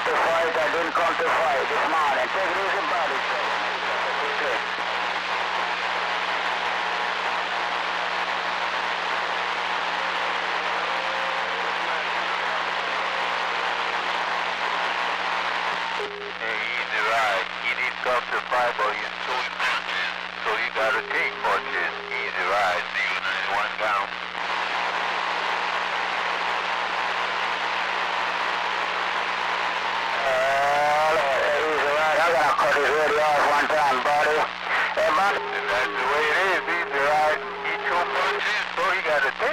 to fight. I didn't come to fight this morning. Take it easy, buddy. Okay. Hey, easy ride. He did come to fight, but you so you gotta take punches. Easy ride. One down. Easy ride. I gotta cut his radio off one time, buddy. Hey, buddy. And that's the way it is. Easy ride. He took punches, so he gotta take